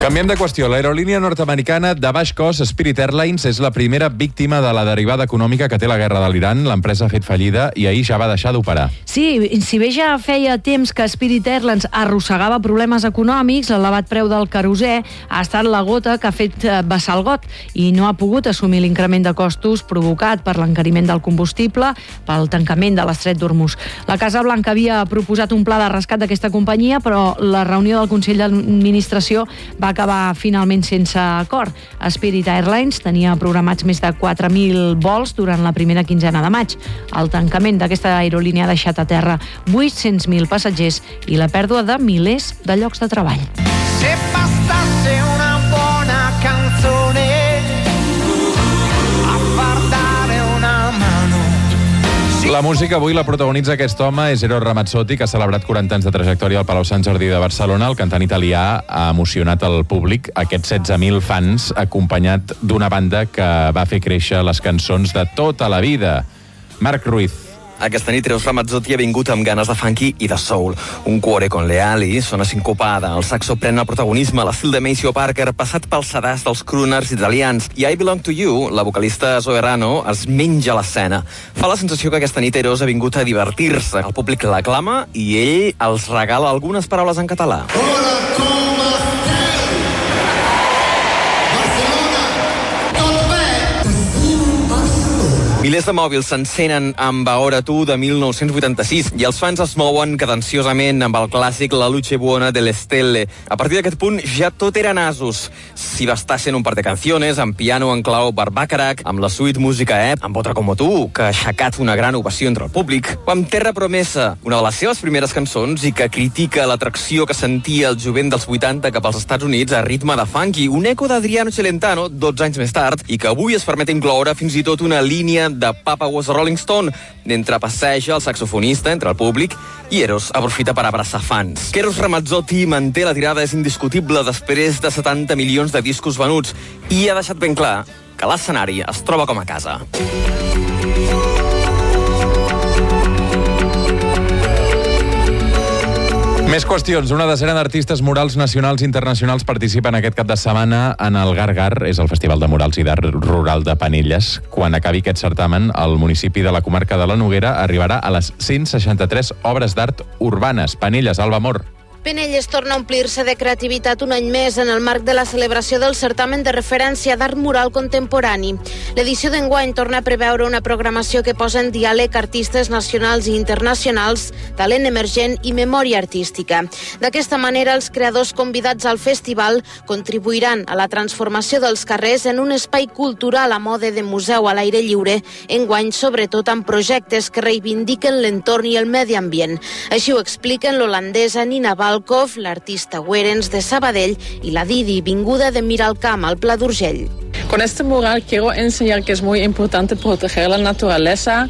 Canviem de qüestió. L'aerolínia nord-americana de baix cost Spirit Airlines és la primera víctima de la derivada econòmica que té la guerra de l'Iran. L'empresa ha fet fallida i ahir ja va deixar d'operar. Sí, si bé ja feia temps que Spirit Airlines arrossegava problemes econòmics, l'elevat preu del querosè ha estat la gota que ha fet vessar el got i no ha pogut assumir l'increment de costos provocat per l'encariment del combustible pel tancament de l'estret d'Hormuz. La Casa Blanca havia proposat un pla de rescat d'aquesta companyia, però la reunió del Consell d'Administració va acabar finalment sense acord. Spirit Airlines tenia programats més de 4.000 vols durant la primera quinzena de maig. El tancament d'aquesta aerolínia ha deixat a terra 800.000 passatgers i la pèrdua de milers de llocs de treball. Se bastasse una buona canzone a far dare una mano. La música avui la protagonitza aquest home, és Eros Ramazzotti, que ha celebrat 40 anys de trajectòria al Palau Sant Jordi de Barcelona. El cantant italià ha emocionat el públic, aquests 16.000 fans, acompanyat d'una banda que va fer créixer les cançons de tota la vida. Marc Ruiz. Aquesta nit Eros Ramazzotti ha vingut amb ganes de funky i de soul. Un cuore con le ali sona sincopada. El saxo pren el protagonisme a l'estil de Maceo Parker, passat pel sedàs dels crooners italians. I I Belong to You, la vocalista Zoe Rano, es menja l'escena. Fa la sensació que aquesta nit Eros ha vingut a divertir-se. El públic l'aclama i ell els regala algunes paraules en català. Hola, com esteu? Barcelona, tot bé? Milers de mòbils s'encenen amb Ahora tu de 1986 i els fans es mouen cadenciosament amb el clàssic La luce buona de l'Estelle. A partir d'aquest punt ja tot eren asos. Si bastassen un par de canciones, amb piano en clau Barbacarac, amb la suite Música amb Otra como tu, que ha aixecat una gran ovació entre el públic, o amb Terra Promesa, una de les seves primeres cançons i que critica l'atracció que sentia el jovent dels 80 cap als Estats Units a ritme de funky, un eco d'Adriano Celentano 12 anys més tard, i que avui es permet incloure fins i tot una línia de Papa Was a Rolling Stone, mentre passeja el saxofonista entre el públic i Eros aprofita per abraçar fans. Que Eros Ramazzotti manté la tirada és indiscutible després de 70 milions de discos venuts i ha deixat ben clar que l'escenari es troba com a casa. Més qüestions. Una desena d'artistes murals nacionals i internacionals participen aquest cap de setmana en el Gar-Gar, és el Festival de Murals i d'Art Rural de Penelles. Quan acabi aquest certamen, el municipi de la comarca de la Noguera arribarà a les 163 obres d'art urbanes. Penelles, Alba Mor. Penelles torna a omplir-se de creativitat un any més en el marc de la celebració del certamen de referència d'art mural contemporani. L'edició d'enguany torna a preveure una programació que posa en diàleg artistes nacionals i internacionals, talent emergent i memòria artística. D'aquesta manera, els creadors convidats al festival contribuiran a la transformació dels carrers en un espai cultural a mode de museu a l'aire lliure, enguany sobretot amb projectes que reivindiquen l'entorn i el medi ambient. Així ho expliquen l'holandesa Nina Valkov, l'artista Werens de Sabadell i la Didi, vinguda de Miralcamp, al Pla d'Urgell. Con este mural quiero enseñar que es muy importante proteger la naturaleza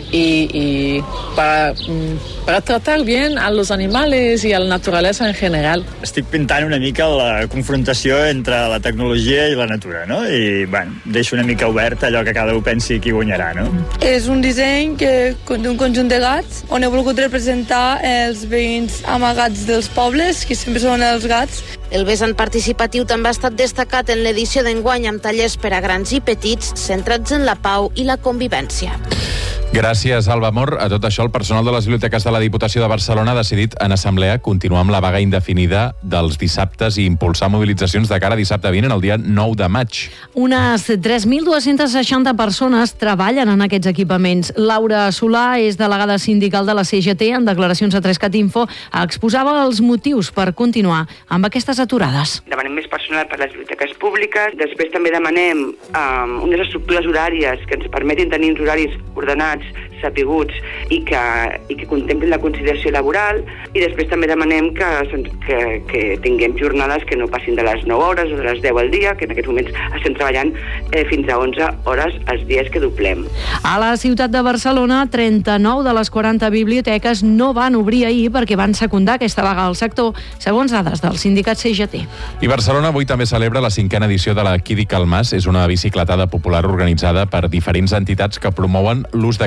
y para tratar bien a los animales y a la naturaleza en general. Estic pintant una mica la confrontació entre la tecnologia i la natura, no? I, bueno, deixo una mica obert allò que cada un pensi qui guanyarà, no? És un disseny d'un conjunt de gats on he volgut representar els veïns amagats dels pobles, que sempre són els gats. El vessant participatiu també ha estat destacat en l'edició d'enguany amb tallers per a grans i petits centrats en la pau i la convivència. Gràcies, Alba Mor. A tot això, el personal de les biblioteques de la Diputació de Barcelona ha decidit en assemblea continuar amb la vaga indefinida dels dissabtes i impulsar mobilitzacions de cara a dissabte vinent, el dia 9 de maig. Unes 3.260 persones treballen en aquests equipaments. Laura Solà és delegada sindical de la CGT. En declaracions a 3CAT-Info exposava els motius per continuar amb aquestes aturades. Demanem més personal per a les biblioteques públiques. Després també demanem unes estructures horàries que ens permetin tenir uns horaris ordenats, sapigots i que contemplin la conciliació laboral, i després també demanem que tinguem jornades que no passin de les 9 hores o de les 10 al dia, que en aquests moments estem treballant fins a 11 hores els dies que doblem. A la ciutat de Barcelona, 39 de les 40 biblioteques no van obrir ahir perquè van secundar aquesta vaga al sector, segons dades del sindicat CGT. I Barcelona avui també celebra la 5a edició de la Quidi Calmas. És una bicicletada popular organitzada per diferents entitats que promouen l'ús d'aquest vehicle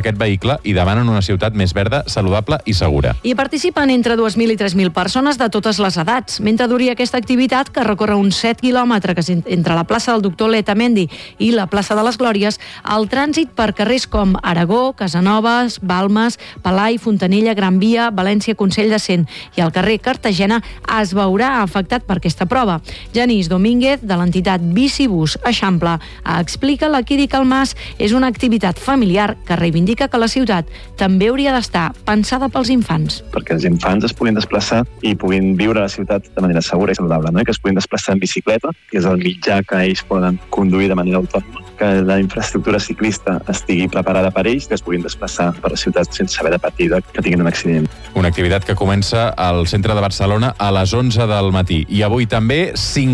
cicle i demanen una ciutat més verda, saludable i segura. Hi participen entre 2.000 i 3.000 persones de totes les edats. Mentre duri aquesta activitat, que recorre uns 7 quilòmetres entre la plaça del Doctor Letamendi i la plaça de les Glòries, el trànsit per carrers com Aragó, Casanovas, Balmes, Palai, Fontanella, Gran Via, València, Consell de Cent i el carrer Cartagena es veurà afectat per aquesta prova. Genís Domínguez, de l'entitat Bicibús Eixample, explica que l'Equidi Calmàs és una activitat familiar que reivindica que la ciutat també hauria d'estar pensada pels infants. Perquè els infants es puguin desplaçar i puguin viure a la ciutat de manera segura i saludable, no? Que es puguin desplaçar en bicicleta, que és el mitjà que ells poden conduir de manera autònoma, que la infraestructura ciclista estigui preparada per ells, que es puguin desplaçar per la ciutat sense haver de patir que tinguin un accident. Una activitat que comença al centre de Barcelona a les 11 del matí. I avui també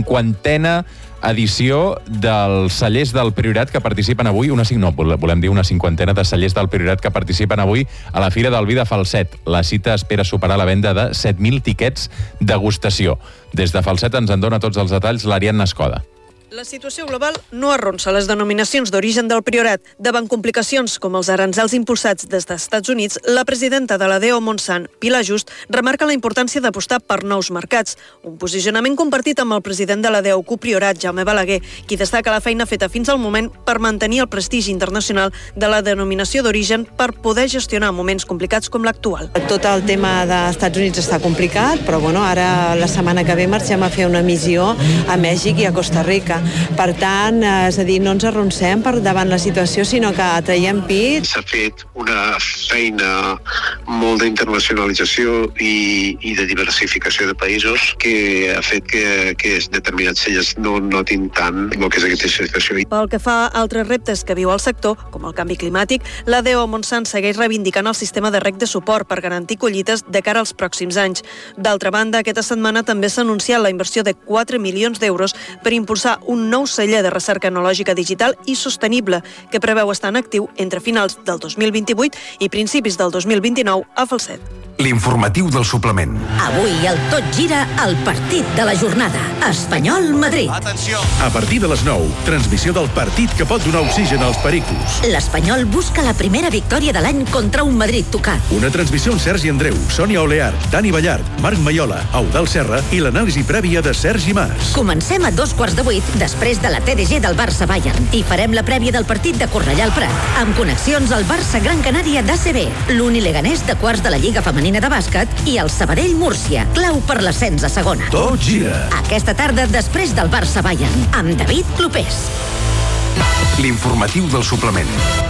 50a edició dels cellers del Priorat que participen avui, volem dir una 50a de cellers del Priorat que participen avui a la Fira del Vi de Falset. La cita espera superar la venda de 7.000 tiquets degustació. Des de Falset ens en dona tots els detalls l'Ariadna Escoda. La situació global no arronsa les denominacions d'origen del Priorat. Davant complicacions com els aranzels impulsats des dels Estats Units, la presidenta de la DO Montsant, Pilar Just, remarca la importància d'apostar per nous mercats. Un posicionament compartit amb el president de la DO Priorat, Jaume Balaguer, qui destaca la feina feta fins al moment per mantenir el prestigi internacional de la denominació d'origen per poder gestionar moments complicats com l'actual. Tot el tema dels Estats Units està complicat, però ara la setmana que ve marxem a fer una missió a Mèxic i a Costa Rica. Per tant, és a dir, no ens arronsem per davant la situació, sinó que traiem pit. S'ha fet una feina molt d'internacionalització i de diversificació de països que ha fet que determinats cellers no notin tant el que és aquesta situació. Pel que fa a altres reptes que viu el sector, com el canvi climàtic, la DO Montsant segueix reivindicant el sistema de reg de suport per garantir collites de cara als pròxims anys. D'altra banda, aquesta setmana també s'ha anunciat la inversió de 4 milions d'euros per impulsar un nou celler de recerca enològica digital i sostenible que preveu estar en actiu entre finals del 2028 i principis del 2029 a Falset. L'informatiu del suplement. Avui el Tot Gira al partit de la jornada. Espanyol-Madrid. Atenció! A partir de les 9, transmissió del partit que pot donar oxigen als pericos. L'Espanyol busca la primera victòria de l'any contra un Madrid tocat. Una transmissió amb Sergi Andreu, Sònia Oleart, Dani Ballart, Marc Maiola, Eudald Serra i l'anàlisi prèvia de Sergi Mas. Comencem a 2:15 després de la TDG del Barça-Bayern i farem la prèvia del partit de Cornellà al Prat, amb connexions al Barça-Gran Canària d'ACB, l'Uni-Leganés de quarts de la Lliga Femenina de bàsquet i el Sabadell-Múrcia, clau per l'ascens a segona. Tot gira. Aquesta tarda després del Barça-Bayern, amb David Clopés. L'informatiu del suplement.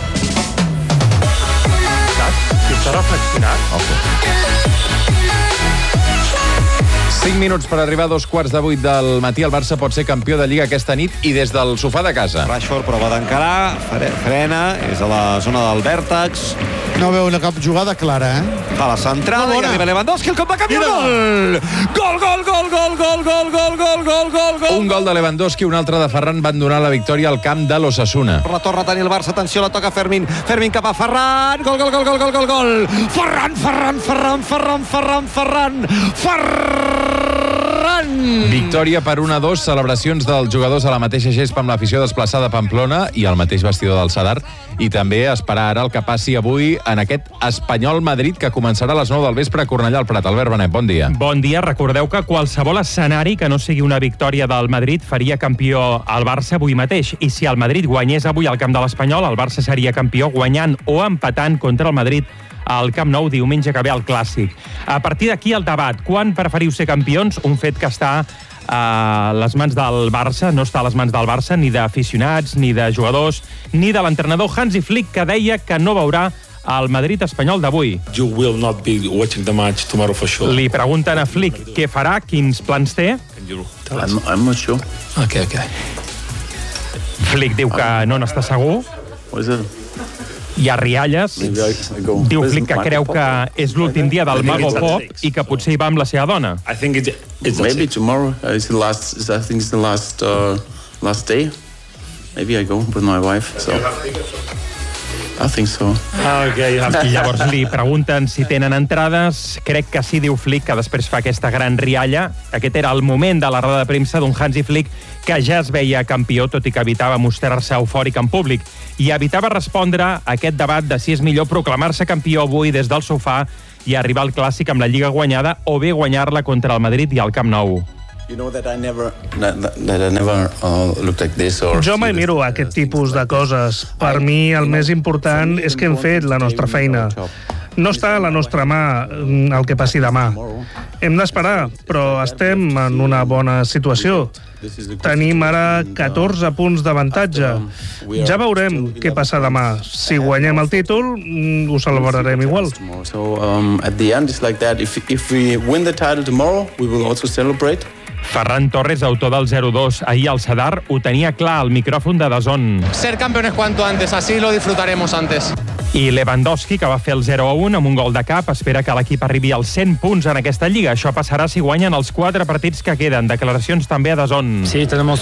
Saps? Si està reflexionat. 5 minuts per arribar a 2:15 del matí. El Barça pot ser campió de Lliga aquesta nit i des del sofà de casa. Rashford prova d'encarar, frena, és a la zona del vèrtex. No veu una cap jugada clara, Fa la centrada i arriba Lewandowski, el cop va canviar. Gol! Gol, gol, gol, gol, gol, gol, gol, gol, gol, gol, gol. Un gol de Lewandowski, un altre de Ferran van donar la victòria al camp de l'Osasuna. La torre a tenir el Barça, atenció, la toca Fermín. Fermín cap a Ferran. Gol, gol, gol, gol, gol, gol, gol. Ferran, Ferran, Ferran, Ferran, Ferran, Ferran, Ferran. Victòria per 1-2, celebracions dels jugadors a la mateixa gespa amb l'afició desplaçada a Pamplona i al mateix vestidor del Sadar. I també esperar ara el que passi avui en aquest Espanyol-Madrid que començarà a les 9 del vespre a Cornellà al Prat. Albert Benet, bon dia. Bon dia. Recordeu que qualsevol escenari que no sigui una victòria del Madrid faria campió al Barça avui mateix. I si el Madrid guanyés avui al camp de l'Espanyol, el Barça seria campió guanyant o empatant contra el Madrid al Camp Nou diumenge que ve al Clàssic. A partir d'aquí el debat. Quan preferiu ser campions? Un fet que està a les mans del Barça, no està a les mans del Barça, ni d'aficionats, ni de jugadors, ni de l'entrenador Hansi Flick, que deia que no veurà el Madrid espanyol d'avui. You will not be watching the match tomorrow for sure. Li pregunten a Flick què farà, quins plans té. I'm not sure. Okay. Flick diu que no n'està segur. What is it? Hi ha rialles. Diu Flick que creu que és l'últim dia del Mago Pop i que potser hi va amb la seva dona. I think it's maybe tomorrow. It's the last. I think it's the last day. Maybe I go with my wife. So. I think so. I llavors li pregunten si tenen entrades. Crec que sí, diu Flick, que després fa aquesta gran rialla. Aquest era el moment de la roda de premsa d'un Hansi Flick que ja es veia campió, tot i que evitava mostrar-se eufòric en públic. I evitava respondre a aquest debat de si és millor proclamar-se campió avui des del sofà i arribar al clàssic amb la Lliga guanyada o bé guanyar-la contra el Madrid i al Camp Nou. You know that I never looked like this or... Jo mai miro aquest tipus de coses. Per mi el més important és que hem fet la nostra feina. No està a la nostra mà el que passi demà. Hem d'esperar, però estem en una bona situació. Tenim ara 14 punts d'avantatge. Ja veurem què passa demà. Si guanyem el títol, ho celebrarem igual. So at the end it's like that. If we win the title tomorrow, we will also celebrate. Ferran Torres, autor del 0-2 ahir al Sadar, ho tenia clar al micròfon de DAZN. Ser campeones cuanto antes, así lo disfrutaremos antes. I Lewandowski, que va fer el 0-1 amb un gol de cap, espera que l'equip arribi als 100 punts en aquesta Lliga. Això passarà si guanyen els 4 partits que queden. Declaracions també a DAZN. Sí, tenemos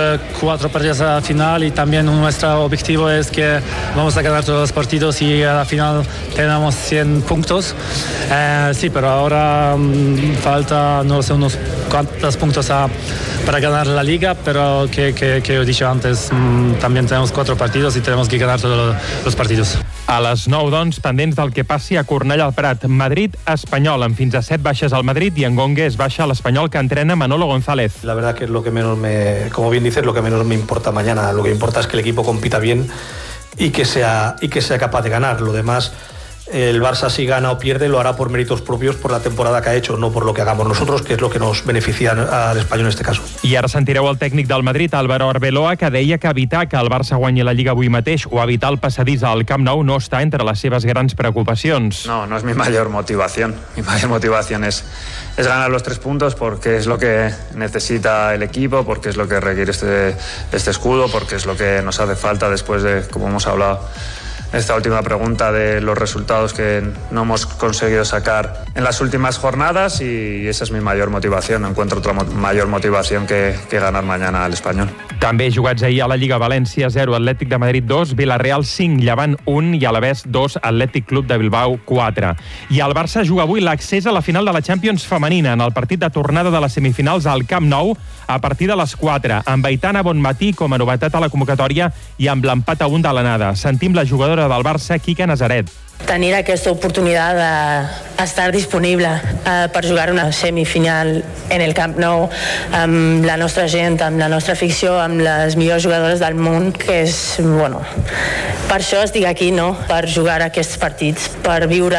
4 partidos a la final y también nuestro objetivo es que vamos a ganar todos los partidos y a la final tenemos 100 puntos. Sí, pero ahora falta, no sé, unos cuantos puntos para ganar la Liga, pero que he dicho antes, también tenemos 4 partidos y tenemos que ganar todos los partidos. A les 9, doncs, pendents del que passi a Cornellà al Prat. Madrid-Espanyol, amb fins a 7 baixes al Madrid i en Gongues baixa a l'Espanyol que entrena Manolo González. La verdad que es lo que menos como bien dices, lo que menos me importa mañana. Lo que importa es que el equipo compita bien y que sea capaz de ganar. Lo demás, el Barça si gana o pierde lo hará por méritos propios, por la temporada que ha hecho, no por lo que hagamos nosotros, que es lo que nos beneficia al Espanyol en este caso. I ara sentireu el tècnic del Madrid, Álvaro Arbeloa, que deia que evitar que el Barça guanyi la Lliga avui mateix o evitar el passadís al Camp Nou no està entre les seves grans preocupacions. No es mi mayor motivación. Mi mayor motivación es ganar los 3 puntos porque es lo que necesita el equipo, porque es lo que requiere este escudo, porque es lo que nos hace falta después de, como hemos hablado, esta última pregunta de los resultados que no hemos conseguido sacar en las últimas jornadas y esa es mi mayor motivación. No encuentro otra mayor motivación que ganar mañana al Espanyol. També jugats ahir a la Lliga: València 0, Atlètic de Madrid 2, Villarreal 5, Llevant 1 i Alavés 2, Atlètic Club de Bilbao 4. I el Barça juga avui l'accés a la final de la Champions femenina en el partit de tornada de les semifinals al Camp Nou a partir de les 4, amb Aitana Bonmatí com a novetat a la convocatòria i amb l'empat a 1 de l'anada. Sentim la jugadora del Barça, Quique Nazaret. Tenir aquesta oportunitat d'estar disponible per jugar una semifinal en el Camp Nou amb la nostra gent, amb la nostra afició, amb les millors jugadores del món, que és, bueno, per això estic aquí, no? Per jugar aquests partits, per viure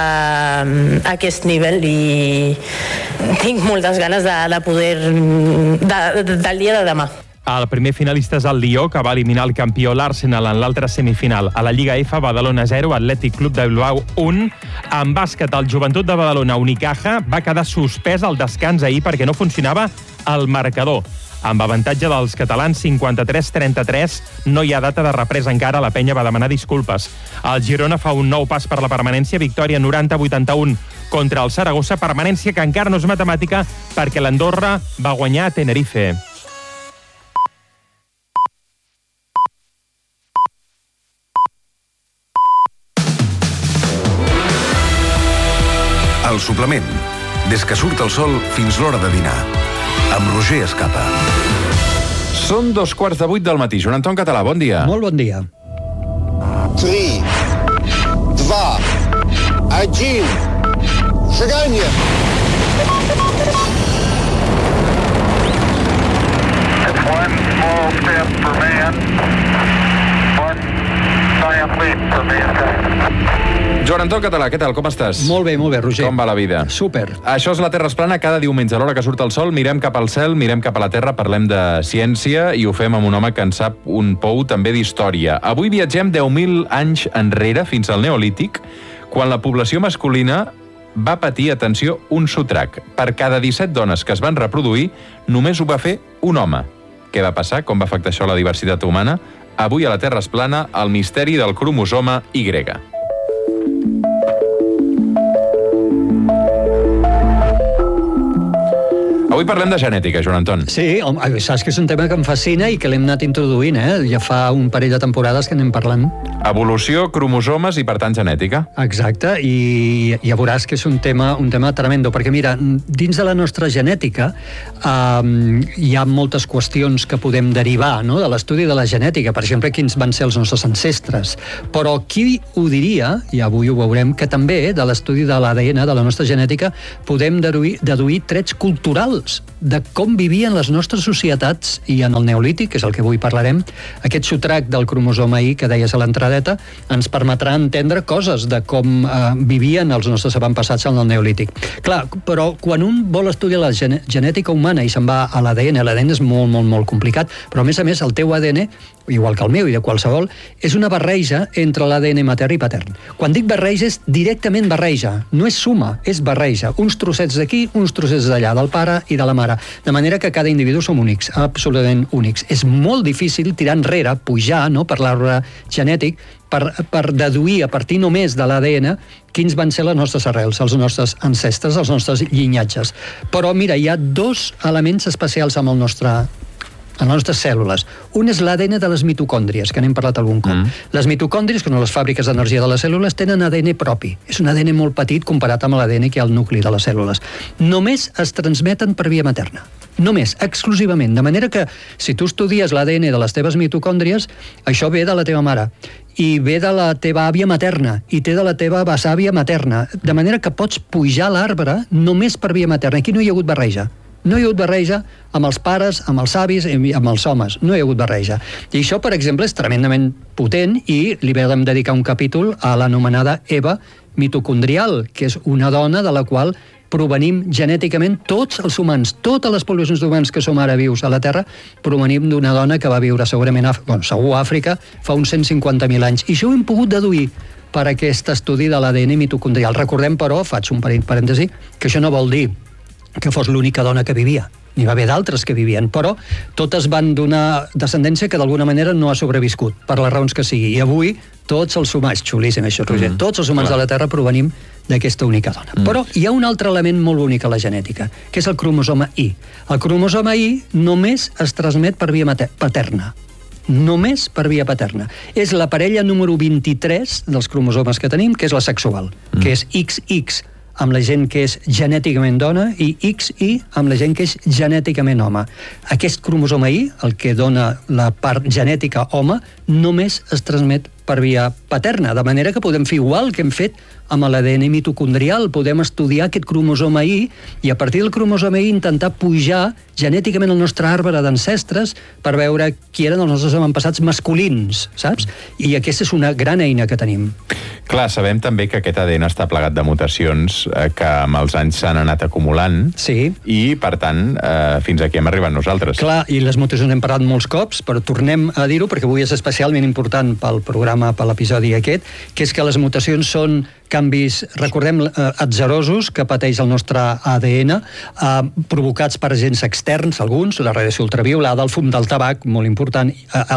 aquest nivell i tinc moltes ganes de poder del dia de demà. El primer finalista és el Lió, que va eliminar el campió l'Arsenal en l'altra semifinal. A la Lliga F, Badalona 0, Atlètic Club de Bilbao 1. En bàsquet, el Joventut de Badalona, Unicaja, va quedar suspès al descans ahir perquè no funcionava el marcador. Amb avantatge dels catalans 53-33, no hi ha data de represa encara, la penya va demanar disculpes. El Girona fa un nou pas per la permanència, victòria 90-81 contra el Saragossa, permanència que encara no és matemàtica perquè l'Andorra va guanyar a Tenerife. El suplement. Des que surt el sol fins l'hora de dinar. Amb Roger Escapa. Són 7:15 del matí. Joan Anton Català, bon dia. Molt bon dia. 3, 2, 1, шагание! It's one small step for man, one giant leap for mankind. Joan Anton Català, què tal? Com estàs? Molt bé, Roger. Com va la vida? Súper. Això és La Terra es plana. Cada diumenge, a l'hora que surt el sol, mirem cap al cel, mirem cap a la Terra, parlem de ciència i ho fem amb un home que en sap un pou també d'història. Avui viatgem 10.000 anys enrere, fins al Neolític, quan la població masculina va patir, atenció, un sotrac. Per cada 17 dones que es van reproduir, només ho va fer un home. Què va passar? Com va afectar això la diversitat humana? Avui a La Terra es plana, el misteri del cromosoma Y. Avui parlem de genètica, Joan Anton. Sí, saps que és un tema que em fascina i que l'hem anat introduint, Ja fa un parell de temporades que anem parlant. Evolució, cromosomes i, per tant, genètica. Exacte, i ja veuràs que és un tema tremendo, perquè mira, dins de la nostra genètica hi ha moltes qüestions que podem derivar, no?, de l'estudi de la genètica, per exemple, quins van ser els nostres ancestres. Però qui ho diria, i avui ho veurem, que també de l'estudi de l'ADN, de la nostra genètica, podem deduir trets culturals de com vivien les nostres societats, i en el Neolític, que és el que avui parlarem, aquest sotrac del cromosoma Y que deies a l'entradeta ens permetrà entendre coses de com vivien els nostres avantpassats en el Neolític. Clar, però quan un vol estudiar la genètica humana i se'n va a l'ADN, l'ADN és molt, molt, molt complicat, però a més, el teu ADN, igual que el meu i de qualsevol, és una barreja entre l'ADN matern i patern. Quan dic barreja, és directament barreja, no és suma, és barreja. Uns trossets d'aquí, uns trossets d'allà, del pare i de la mare. De manera que cada individu som únics, absolutament únics. És molt difícil tirar enrere, pujar, no?, per l'arbre genètic, per deduir a partir només de l'ADN quins van ser les nostres arrels, els nostres ancestres, els nostres llinatges. Però mira, hi ha dos elements especials amb les nostres cèl·lules. Un és l'ADN de les mitocòndries, que n'hem parlat algun cop. Les mitocòndries, que són les fàbriques d'energia de les cèl·lules, tenen ADN propi. És un ADN molt petit comparat amb l'ADN que hi ha al nucli de les cèl·lules. Només es transmeten per via materna. Només, exclusivament. De manera que, si tu estudies l'ADN de les teves mitocòndries, això ve de la teva mare, i ve de la teva àvia materna, i té de la teva besàvia materna. De manera que pots pujar l'arbre només per via materna. Aquí no hi ha hagut barreja. No hi ha hagut barreja amb els pares, amb els avis i amb els homes. No hi ha hagut barreja. I això, per exemple, és tremendament potent i li vam dedicar un capítol a l'anomenada Eva mitocondrial, que és una dona de la qual provenim genèticament tots els humans, totes les poblacions d'humans que som ara vius a la Terra, provenim d'una dona que va viure segurament, segur a Àfrica, fa uns 150.000 anys. I això ho hem pogut deduir per aquest estudi de l'ADN mitocondrial. Recordem, però, faig un parèntesi, que això no vol dir que fos l'única dona que vivia. N'hi va haver d'altres que vivien, però totes van donar descendència que d'alguna manera no ha sobreviscut, per les raons que sigui. I avui tots els humans, xulíssim això, Roger, tots els humans de la Terra provenim d'aquesta única dona. Però hi ha un altre element molt únic a la genètica, que és el cromosoma Y. El cromosoma Y només es transmet per via paterna. Només per via paterna. És la parella número 23 dels cromosomes que tenim, que és la sexual, que és XX amb la gent que és genèticament dona i XY amb la gent que és genèticament home. Aquest cromosoma Y, el que dona la part genètica home, només es transmet per via paterna, de manera que podem fer igual que hem fet amb l'ADN mitocondrial, podem estudiar aquest cromosoma Y i a partir del cromosoma Y intentar pujar genèticament el nostre arbre d'ancestres per veure qui eren els nostres avantpassats masculins, saps? I aquesta és una gran eina que tenim. Clar, sabem també que aquest ADN està plegat de mutacions que amb els anys s'han anat acumulant. Sí. I, per tant, fins aquí hem arribat nosaltres. Clar, i les mutacions hem parlat molts cops, però tornem a dir-ho perquè avui és especialment important pel programa, per l'episodi aquest, que és que les mutacions són canvis, recordem, atzerosos que pateix el nostre ADN, provocats per agents externs, alguns, la radiació ultraviolada, el fum del tabac, molt important,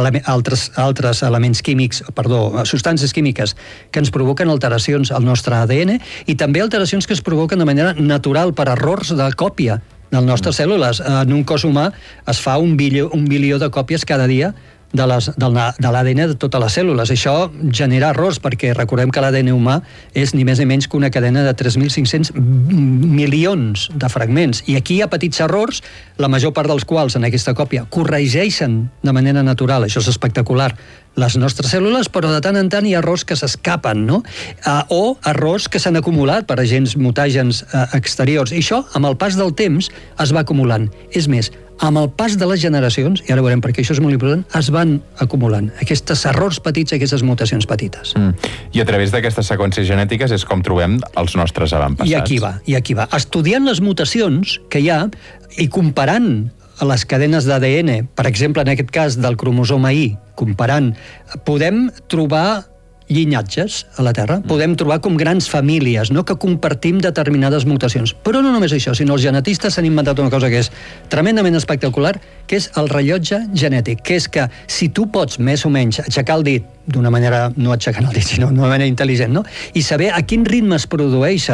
altres elements químics, substàncies químiques que ens provoquen alteracions al nostre ADN i també alteracions que es provoquen de manera natural per errors de còpia de les nostres cèl·lules. En un cos humà es fa un bilió de còpies cada dia de l'ADN de totes les cèl·lules. Això genera errors, perquè recordem que l'ADN humà és ni més ni menys que una cadena de 3.500 milions de fragments. I aquí hi ha petits errors, la major part dels quals en aquesta còpia corregeixen de manera natural, això és espectacular, les nostres cèl·lules, però de tant en tant hi ha errors que s'escapen, no? O errors que s'han acumulat per agents mutàgens exteriors. I això, amb el pas del temps, es va acumulant. És més, amb el pas de les generacions, i ara veurem perquè això és molt important, es van acumulant aquests errors petits, aquestes mutacions petites. I a través d'aquestes seqüències genètiques és com trobem els nostres avantpassats. I aquí va. Estudiant les mutacions que hi ha i comparant les cadenes d'ADN, per exemple, en aquest cas del cromosoma Y, comparant, podem trobar llinatges a la Terra, podem trobar com grans famílies, no?, que compartim determinades mutacions. Però no només això, sinó els genetistes s'han inventat una cosa que és tremendament espectacular, que és el rellotge genètic, que és que si tu pots més o menys aixecar el dit, d'una manera, no aixecant el dit, sinó d'una manera intel·ligent, no?, i saber a quin ritme es produeixen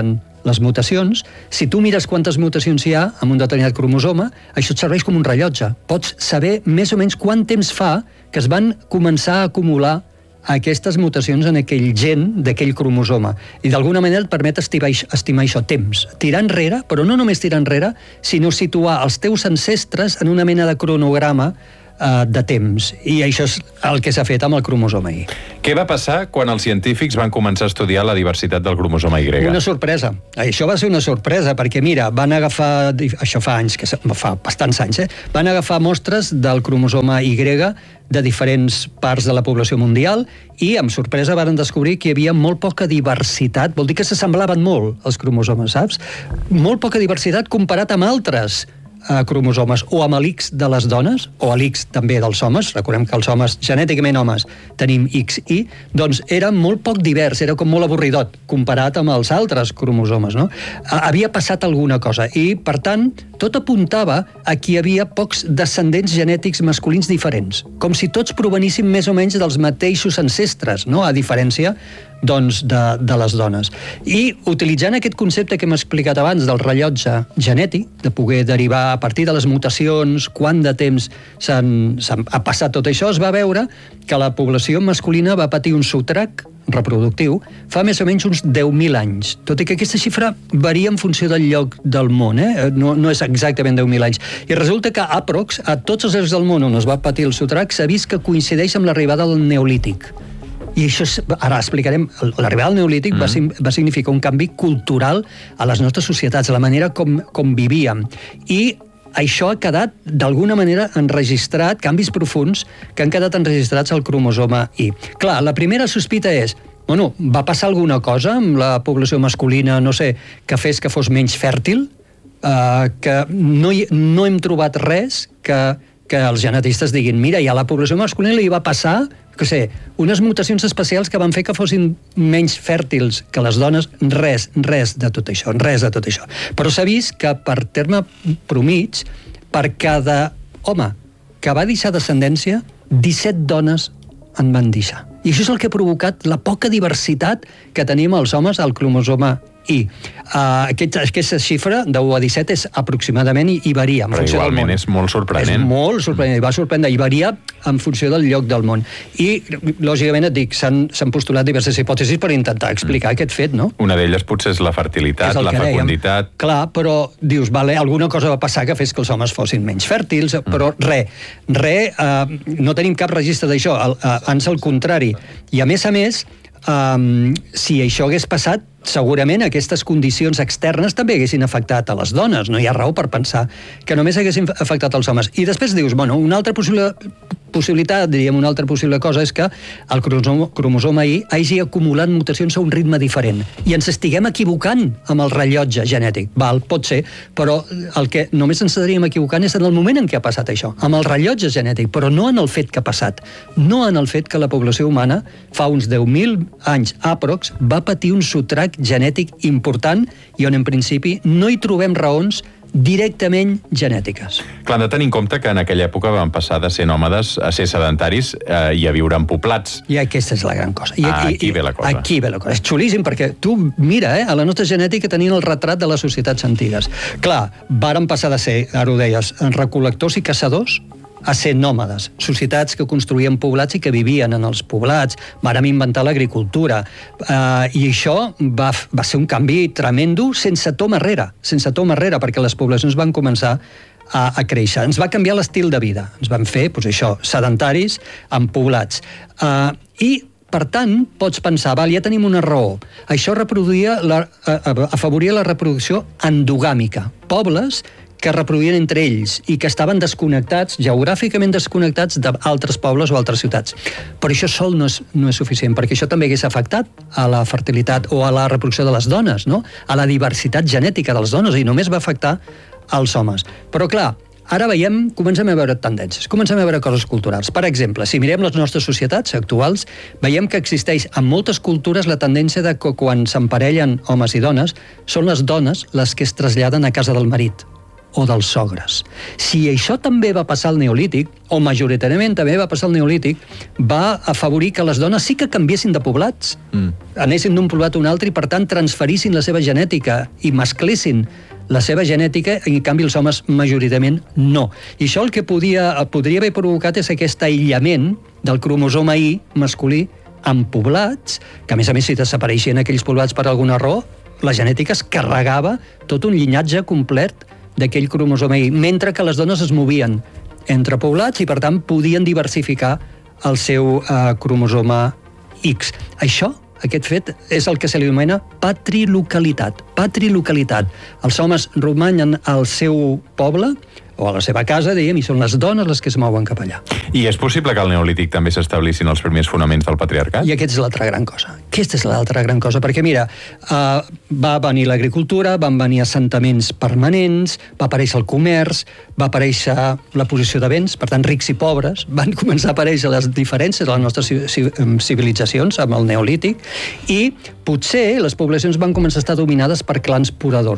les mutacions, si tu mires quantes mutacions hi ha en un determinat cromosoma, això et serveix com un rellotge. Pots saber més o menys quant temps fa que es van començar a acumular aquestes mutacions en aquell gen d'aquell cromosoma. I d'alguna manera et permet estimar això, temps. Tirar enrere, però no només tirar enrere, sinó situar els teus ancestres en una mena de cronograma de temps. I això és el que s'ha fet amb el cromosoma Y. Què va passar quan els científics van començar a estudiar la diversitat del cromosoma Y? Una sorpresa. Això va ser una sorpresa, perquè mira, van agafar, això fa anys, fa bastants anys, van agafar mostres del cromosoma Y de diferents parts de la població mundial i, amb sorpresa, van descobrir que hi havia molt poca diversitat. Vol dir que s'assemblaven molt, els cromosomes, saps? Molt poca diversitat comparat amb altres cromosomes, o amb l'X de les dones, o l'X també dels homes. Recordem que els homes, genèticament homes, tenim XY, doncs era molt poc divers, era com molt avorridot, comparat amb els altres cromosomes, no? Havia passat alguna cosa, i, per tant, tot apuntava a que hi havia pocs descendents genètics masculins diferents, com si tots provenissin més o menys dels mateixos ancestres, no? A diferència doncs, de les dones. I utilitzant aquest concepte que hem explicat abans del rellotge genètic, de poder derivar a partir de les mutacions, quant de temps ha passat tot això, es va veure que la població masculina va patir un sotrac reproductiu fa més o menys uns 10.000 anys. Tot i que aquesta xifra varia en funció del lloc del món, no és exactament 10.000 anys. I resulta que aprox, a tots els llocs del món on es va patir el sotrac, s'ha vist que coincideix amb l'arribada del Neolític. I això, ara explicarem, l'arribada del Neolític va significar un canvi cultural a les nostres societats, a la manera com vivíem. I això ha quedat, d'alguna manera, enregistrat, canvis profuns que han quedat enregistrats al cromosoma Y. Clar, la primera sospita és, bueno, va passar alguna cosa amb la població masculina, no sé, que fes que fos menys fèrtil, que no hem trobat res que els genetistes diguin, mira, i a la població masculina li va passar, que sé, unes mutacions especials que van fer que fossin menys fèrtils que les dones, res de tot això, res de tot això. Però s'ha vist que, per terme promig, per cada home que va deixar descendència, 17 dones en van deixar. I això és el que ha provocat la poca diversitat que tenim els homes al cromosoma Y. Aquesta xifra de 1 a 17 és aproximadament i varia en funció del món. Però igualment és molt sorprenent. És molt sorprenent, i va sorprendre, i varia en funció del lloc del món. I, lògicament, et dic, s'han postulat diverses hipòtesis per intentar explicar aquest fet, no? Una d'elles potser és la fertilitat, la fecunditat. Clar, però dius, vale, alguna cosa va passar que fes que els homes fossin menys fèrtils, però no tenim cap registre d'això, ans al contrari. I, a més, si això hagués passat, segurament aquestes condicions externes també haguessin afectat a les dones. No hi ha raó per pensar que només haguessin afectat als homes. I després dius, bueno, una altra possibilitat, diríem, una altra possible cosa és que el cromosoma Y hagi acumulat mutacions a un ritme diferent i ens estiguem equivocant amb el rellotge genètic. Val, pot ser, però el que només ens estaríem equivocant és en el moment en què ha passat això, amb el rellotge genètic, però no en el fet que ha passat, no en el fet que la població humana fa uns 10.000 anys aprox va patir un sotrac genètic important i on en principi no hi trobem raons directament genètiques. Clar, hem de tenir en compte que en aquella època van passar de ser nòmades a ser sedentaris i a viure en poblats. I aquesta és la gran cosa. Aquí ve la cosa. Aquí ve la cosa. És xulíssim, perquè tu mira, a la nostra genètica tenien el retrat de les societats antigues. Clar, varen passar de ser, ara ho deies, recol·lectors i caçadors, a ser nòmades, societats que construïen poblats i que vivien en els poblats, vàrem inventar l'agricultura, i això va ser un canvi tremendo sense tom arrere, perquè les poblacions van començar a créixer. Ens va canviar l'estil de vida, ens van fer, sedentaris en poblats. I per tant, pots pensar, ja tenim una raó. Això afavoria la reproducció endogàmica. Pobles que reproduïen entre ells i que estaven desconnectats, geogràficament desconnectats d'altres pobles o altres ciutats. Però això sol no és suficient, perquè això també hagués afectat a la fertilitat o a la reproducció de les dones, no? A la diversitat genètica de les dones, i només va afectar als homes. Però clar, ara comencem a veure tendències, comencem a veure coses culturals. Per exemple, si mirem les nostres societats actuals, veiem que existeix en moltes cultures la tendència de que quan s'emparellen homes i dones, són les dones les que es traslladen a casa del marit. o dels sogres. Si això també va passar al Neolític, o majoritàriament també va passar al Neolític, va afavorir que les dones sí que canviessin de poblats, anessin d'un poblat a un altre i, per tant, transferissin la seva genètica i mesclessin la seva genètica, i en canvi els homes majoritàriament no. I això el que podria haver provocat és aquest aïllament del cromosoma Y masculí en poblats, que a més si desapareixien aquells poblats per alguna raó, la genètica es carregava tot un llinatge complet d'aquell cromosoma Y, mentre que les dones es movien entre poblats i, per tant, podien diversificar el seu cromosoma X. Aquest fet és el que se li anomena patrilocalitat. Patrilocalitat. Els homes romanyen al seu poble o a la seva casa, dèiem, i són les dones les que es mouen cap allà. I és possible que al Neolític també s'establissin els primers fonaments del patriarcat? I aquesta és l'altra gran cosa. Aquesta és l'altra gran cosa, perquè mira, va venir l'agricultura, van venir assentaments permanents, va aparèixer el comerç, va aparèixer la posició de béns, per tant, rics i pobres, van començar a aparèixer les diferències de les nostres civilitzacions amb el Neolític, i potser les poblacions van començar a estar dominades per clans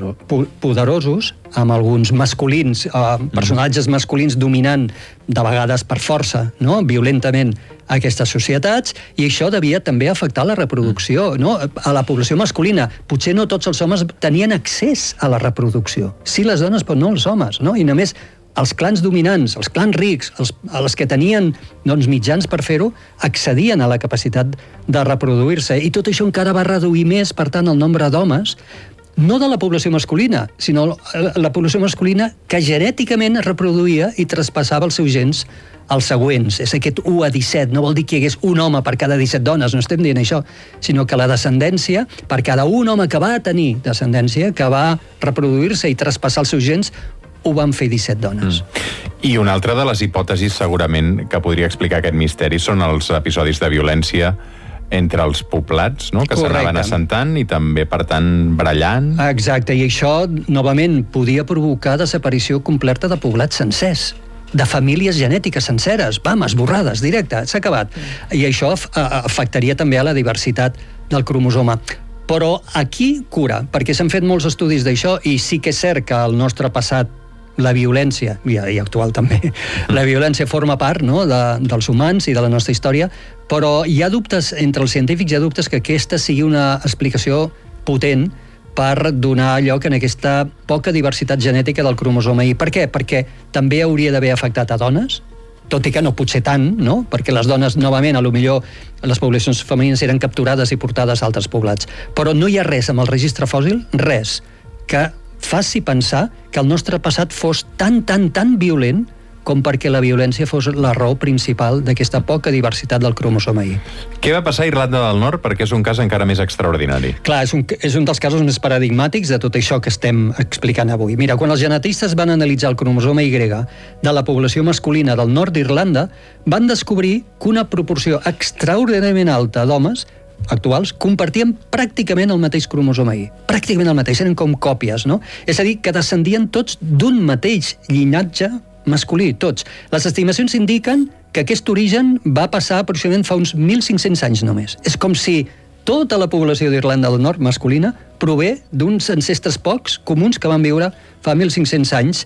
poderosos, amb alguns masculins, personatges masculins dominant de vegades per força, no? Violentament, aquestes societats, i això devia també afectar la reproducció, no? A la població masculina. Potser no tots els homes tenien accés a la reproducció. Sí les dones, però no els homes, no? I només els clans dominants, els clans rics, els que tenien mitjans per fer-ho, accedien a la capacitat de reproduir-se. I tot això encara va reduir més, per tant, el nombre d'homes, no de la població masculina, sinó la població masculina que genèticament es reproduïa i traspassava els seus gens als següents. És aquest 1 a 17, no vol dir que hi hagués un home per cada 17 dones, no estem dient això, sinó que la descendència, per cada un home que va tenir descendència, que va reproduir-se i traspassar els seus gens, ho van fer 17 dones. I una altra de les hipòtesis, segurament, que podria explicar aquest misteri són els episodis de violència entre els poblats, no? Que s'anaven assentant i també, per tant, barallant. Exacte, i això, novament, podia provocar desaparició completa de poblats sencers, de famílies genètiques senceres, esborrades, directe, s'ha acabat. I això afectaria també a la diversitat del cromosoma. Però aquí cura, perquè s'han fet molts estudis d'això, i sí que és cert que el nostre passat, la violència, i actual també, la violència forma part, no?, dels humans i de la nostra història, però hi ha dubtes, entre els científics hi ha dubtes que aquesta sigui una explicació potent per donar lloc en aquesta poca diversitat genètica del cromosoma Y. Per què? Perquè també hauria d'haver afectat a dones, tot i que no pot ser tant, no? Perquè les dones, novament, a lo millor les poblacions femenines eren capturades i portades a altres poblats. Però no hi ha res amb el registre fòssil, res, que faci pensar que el nostre passat fos tan violent com perquè la violència fos la raó principal d'aquesta poca diversitat del cromosoma Y. Què va passar a Irlanda del Nord? Perquè és un cas encara més extraordinari. Clar, és un dels casos més paradigmàtics de tot això que estem explicant avui. Mira, quan els genetistes van analitzar el cromosoma Y de la població masculina del nord d'Irlanda, van descobrir que una proporció extraordinàriament alta d'homes actuals compartien pràcticament el mateix cromosoma Y. Pràcticament el mateix, eren com còpies, no? És a dir, que descendien tots d'un mateix llinatge masculí, tots. Les estimacions indiquen que aquest origen va passar aproximadament fa uns 1.500 anys només. És com si tota la població d'Irlanda del Nord masculina prové d'uns ancestres pocs comuns que van viure fa 1.500 anys.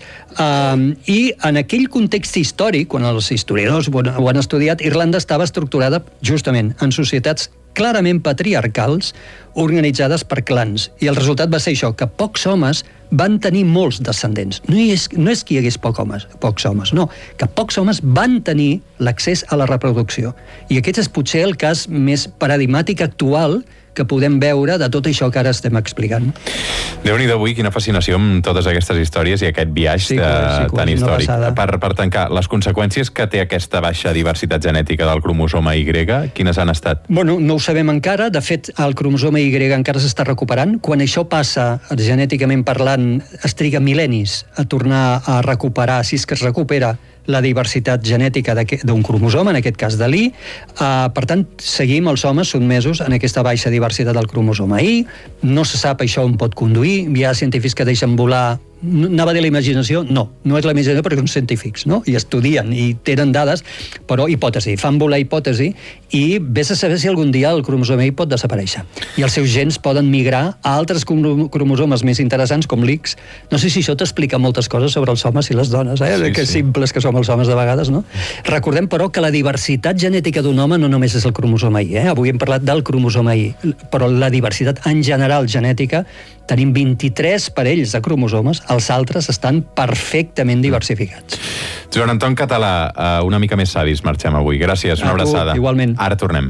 I en aquell context històric, quan els historiadors ho han estudiat, Irlanda estava estructurada justament en societats clarament patriarcals, organitzades per clans. I el resultat va ser això, que pocs homes van tenir molts descendents. No és que hi hagués pocs homes, no. Que pocs homes van tenir l'accés a la reproducció. I aquest és potser el cas més paradigmàtic actual que podem veure de tot això que ara estem explicant. Déu-n'hi-do avui, quina fascinació amb totes aquestes històries i aquest viatge tan històric. Per tancar, les conseqüències que té aquesta baixa diversitat genètica del cromosoma Y, quines han estat? Bueno, no ho sabem encara. De fet, el cromosoma Y encara s'està recuperant. Quan això passa, genèticament parlant, es triga mil·lennis a tornar a recuperar, si és que es recupera, la diversitat genètica d'un cromosoma, en aquest cas de l'I. Per tant, seguim els homes sotmesos en aquesta baixa diversitat del cromosoma Y. No se sap això on pot conduir. Hi ha científics que deixen volar anava a dir la imaginació, no és la imaginació perquè són científics, no? I estudien i tenen dades, però hipòtesi, fan volar hipòtesi i vés a saber si algun dia el cromosoma Y pot desaparèixer. I els seus gens poden migrar a altres cromosomes més interessants com l'X. No sé si això t'explica moltes coses sobre els homes i les dones, que simples que som els homes de vegades, no? Recordem, però, que la diversitat genètica d'un home no només és el cromosoma Y, Avui hem parlat del cromosoma Y, però la diversitat en general genètica, tenim 23 parells de cromosomes, els altres estan perfectament diversificats. Joan Anton Català, una mica més savis marxem avui. Gràcies, una abraçada. Igualment. Ara tornem.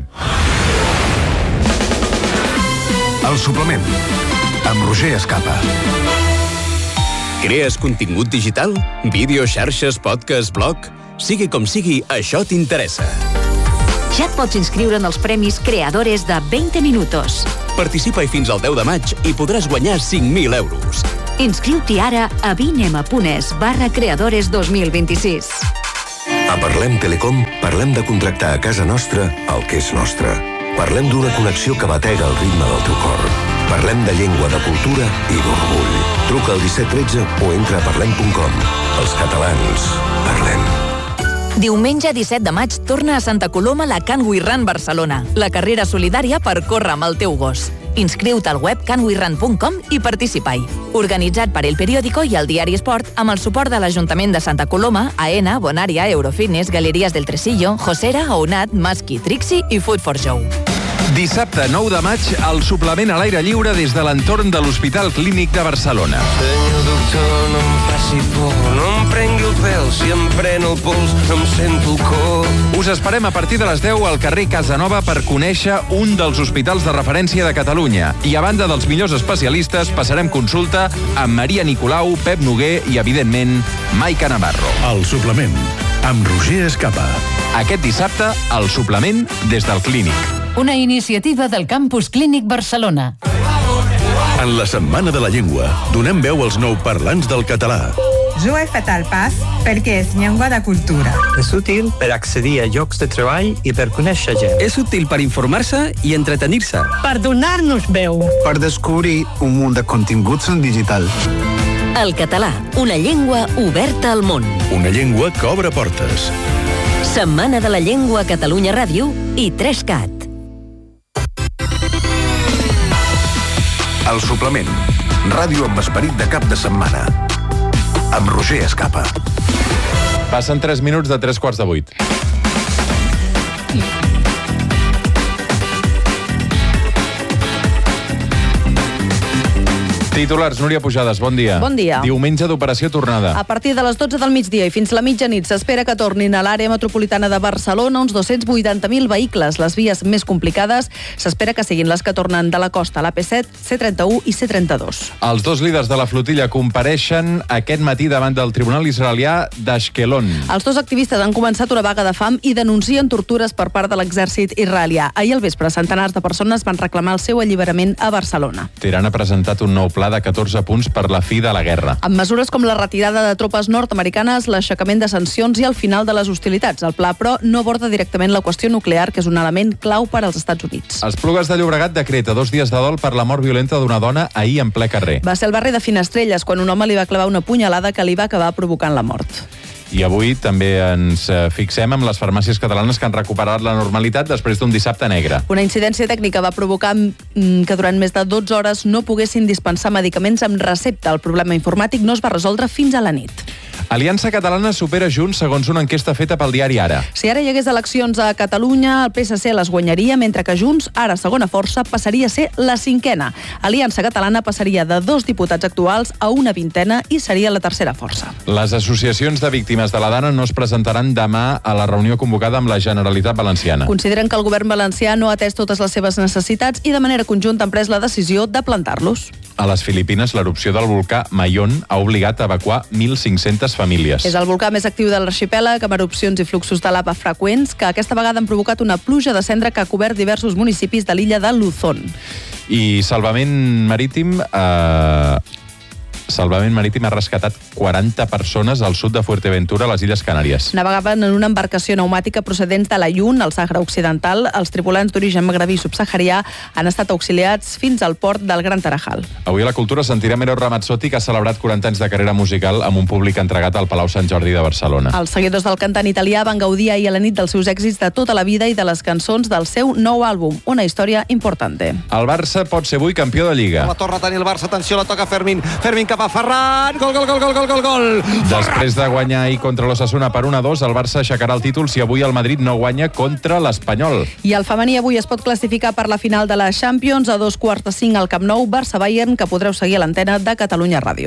El suplement, amb Roger Escapa. Crees contingut digital? Vídeo, xarxes, podcast, blog? Sigui com sigui, això t'interessa. Ja et pots inscriure en els premis Creadores de 20 Minutos. Participa-hi fins al 10 de maig i podràs guanyar 5.000 euros. Inscriu-t'hi ara a vinema.es/creadores 2026. A Parlem Telecom parlem de contractar a casa nostra el que és nostre. Parlem d'una connexió que batega el ritme del teu cor. Parlem de llengua, de cultura i d'orgull. Truca al 1713 o entra a parlem.com. Els catalans, parlem. Diumenge 17 de maig torna a Santa Coloma la Can We Run Barcelona, la carrera solidària per córrer amb el teu gos. Inscriu-te al web canwerun.com i participa-hi. Organitzat per El Periódico i el Diari Esport amb el suport de l'Ajuntament de Santa Coloma, AENA, Bonària, Eurofitness, Galeries del Tresillo, Josera, Ounat, Maski, Trixie i Food for Show. Dissabte 9 de maig, el suplement a l'aire lliure des de l'entorn de l'Hospital Clínic de Barcelona. Senyor doctor, no em faci por, no em prengui el pèl, si em pren el pols em sento el cor. Us esperem a partir de les 10 al carrer Casanova per conèixer un dels hospitals de referència de Catalunya. I a banda dels millors especialistes, passarem consulta amb Maria Nicolau, Pep Noguer i, evidentment, Maica Navarro. El suplement, amb Roger Escapa. Aquest dissabte, el suplement des del Clínic. Una iniciativa del Campus Clínic Barcelona. En la Setmana de la Llengua, donem veu als nouparlants del català. Jo he fet el pas perquè és llengua de cultura. És útil per accedir a llocs de treball i per conèixer gent. És útil per informar-se i entretenir-se. Per donar-nos veu. Per descobrir un munt de continguts en digital. El català, una llengua oberta al món. Una llengua que obre portes. Setmana de la Llengua a Catalunya Ràdio i 3CAT. El suplement. Ràdio amb esperit de cap de setmana. Amb Roger Escapa. Passen 3 minuts de 7:45. Titulars, Núria Pujades, bon dia. Bon dia. Diumenge d'operació tornada. A partir de les 12 del migdia i fins la mitjanit s'espera que tornin a l'àrea metropolitana de Barcelona uns 280.000 vehicles. Les vies més complicades s'espera que siguin les que tornen de la costa, l'AP7, C31 i C32. Els dos líders de la flotilla compareixen aquest matí davant del Tribunal Israelià d'Ashkelon. Els dos activistes han començat una vaga de fam i denuncien tortures per part de l'exèrcit israelià. Ahir al vespre, centenars de persones van reclamar el seu alliberament a Barcelona. Teheran ha presentat un nou pla de 14 punts per la fi de la guerra. Amb mesures com la retirada de tropes nord-americanes, l'aixecament de sancions i el final de les hostilitats. El pla, però, no aborda directament la qüestió nuclear, que és un element clau per als Estats Units. Esplugues de Llobregat decreta 2 dies de dol per la mort violenta d'una dona ahir en ple carrer. Va ser el barri de Finestrelles, quan un home li va clavar una punyalada que li va acabar provocant la mort. I avui també ens fixem en les farmàcies catalanes que han recuperat la normalitat després d'un dissabte negre. Una incidència tècnica va provocar que durant més de 12 hores no poguessin dispensar medicaments amb recepta. El problema informàtic no es va resoldre fins a la nit. Aliança Catalana supera Junts segons una enquesta feta pel diari Ara. Si ara hi hagués eleccions a Catalunya, el PSC les guanyaria, mentre que Junts, ara segona força, passaria a ser la 5a. Aliança Catalana passaria de 2 diputats actuals a una 20a i seria la tercera força. Les associacions de víctimes de la Dana no es presentaran demà a la reunió convocada amb la Generalitat Valenciana. Consideren que el govern valencià no ha atès totes les seves necessitats i de manera conjunta han pres la decisió de plantar-los. A les Filipines, l'erupció del volcà Mayon ha obligat a evacuar 1.500 famílies. És el volcà més actiu de l'arxipèlag, amb erupcions i fluxos de lava freqüents, que aquesta vegada han provocat una pluja de cendra que ha cobert diversos municipis de l'illa de Luzón. I Salvament Marítim Salvament Marítim ha rescatat 40 persones al sud de Fuerteventura, a les Illes Canàries. Navegaven en una embarcació pneumàtica procedents de l'Ayun, al Sàhara Occidental. Els tripulants d'origen magrebí subsaharià han estat auxiliats fins al port del Gran Tarajal. Avui a la Cultura sentirem Eros Ramazzotti, que ha celebrat 40 anys de carrera musical amb un públic entregat al Palau Sant Jordi de Barcelona. Els seguidors del cantant italià van gaudir ahir a la nit dels seus èxits de tota la vida i de les cançons del seu nou àlbum, una història importante. El Barça pot ser avui campió de Lliga. La torna a tenir el Barça, atenció, la toca Fermín. Fermín cap a Ferran, gol, gol, gol, gol, gol, gol, gol. Després de guanyar ahir contra l'Osasuna per 1-2, el Barça aixecarà el títol si avui el Madrid no guanya contra l'Espanyol. I el femení avui es pot classificar per la final de la Champions a 2:45 al Camp Nou, Barça-Bayern, que podreu seguir a l'antena de Catalunya Ràdio.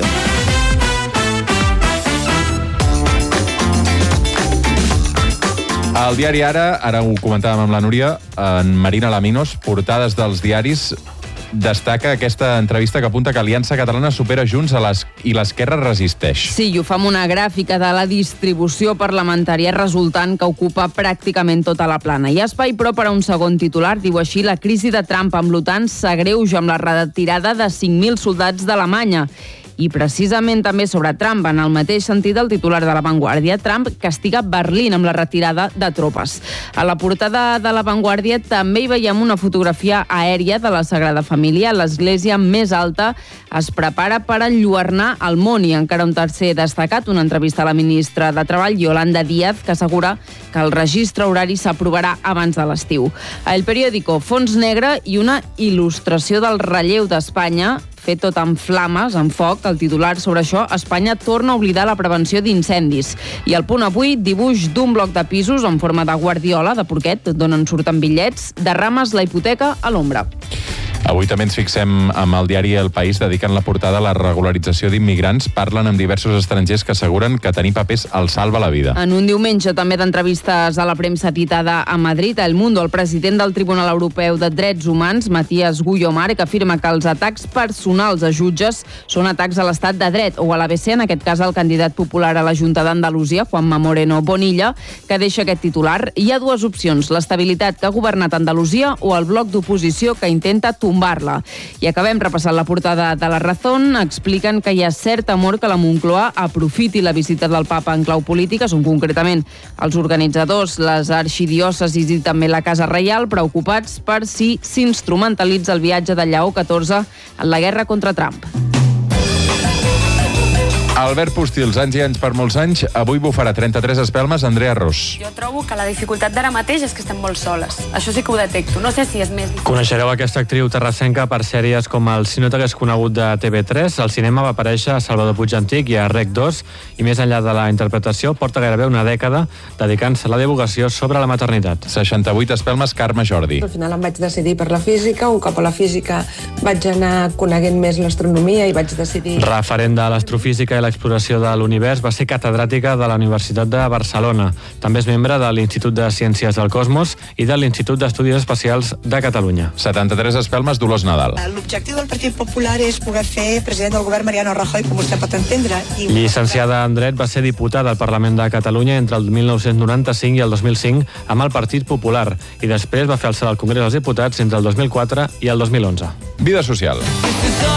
Al diari Ara ho comentàvem amb la Núria, en Marina Laminos, portades dels diaris, destaca aquesta entrevista que apunta que Aliança Catalana supera Junts i l'Esquerra resisteix. Sí, i ho fa amb una gràfica de la distribució parlamentària resultant que ocupa pràcticament tota la plana. Hi ha espai, però, per a un segon titular. Diu així: la crisi de Trump amb l'OTAN s'agreuja amb la retirada de 5.000 soldats d'Alemanya. I precisament també sobre Trump, en el mateix sentit, el titular de La Vanguardia: Trump castiga Berlín amb la retirada de tropes. A la portada de La Vanguardia també hi veiem una fotografia aèria de la Sagrada Família. L'església més alta es prepara per enlluernar el món. I encara un tercer destacat, una entrevista a la ministra de Treball, Yolanda Díaz, que assegura que el registre horari s'aprovarà abans de l'estiu. A El Periódico, fons negre i una il·lustració del relleu d'Espanya, fet tot amb flames, amb foc. El titular sobre això: Espanya torna a oblidar la prevenció d'incendis. I al Punt Avui, dibuix d'un bloc de pisos en forma de guardiola, de porquet, d'on en surten bitllets, derrames la hipoteca a l'ombra. Avui també ens fixem amb el diari El País, dedicant la portada a la regularització d'immigrants. Parlen amb diversos estrangers que asseguren que tenir papers els salva la vida. En un diumenge també d'entrevistes a la premsa citada a Madrid, a El Mundo, el president del Tribunal Europeu de Drets Humans, Matías Guillomar, que afirma que els atacs personals a jutges són atacs a l'estat de dret, o a l'ABC, en aquest cas el candidat popular a la Junta d'Andalusia, Juanma Moreno Bonilla, que deixa aquest titular. Hi ha dues opcions: l'estabilitat que ha governat Andalusia o el bloc d'oposició que intenta tombar-la. I acabem repassant la portada de La Razón. Expliquen que hi ha cert temor que la Moncloa aprofiti la visita del papa en clau política. Són concretament els organitzadors, les arxidiòcesis i també la Casa Reial, preocupats per si s'instrumentalitza el viatge de Lleó XIV en la guerra contra Trump. Albert Postils, anys i anys per molts anys, avui bufarà 33 espelmes Andrea Ros. Jo trobo que la dificultat d'ara mateix és que estem molt soles. Això sí que ho detecto. No sé si és més difícil. Coneixereu aquesta actriu terrassenca per sèries com El Si no t'hagués conegut de TV3. Al cinema va aparèixer a Salvador Puig Antic i a Rec 2, i més enllà de la interpretació porta gairebé una dècada dedicant-se a la divulgació sobre la maternitat. 68 espelmes Carme Jordi. Al final em vaig decidir per la física. Un cop a la física vaig anar coneguent més l'astronomia i vaig decidir... Referent de l'astrofísica i l'exploració de l'univers, va ser catedràtica de la Universitat de Barcelona. També és membre de l'Institut de Ciències del Cosmos i de l'Institut d'Estudis Espacials de Catalunya. 73 espelmes Dolors Nadal. L'objectiu del Partit Popular és poder fer president del govern Mariano Rajoy, com vostè pot entendre. Llicenciada en Dret, va ser diputada al Parlament de Catalunya entre el 1995 i el 2005 amb el Partit Popular, i després va fer alçar al Congrés dels Diputats entre el 2004 i el 2011. Vida social.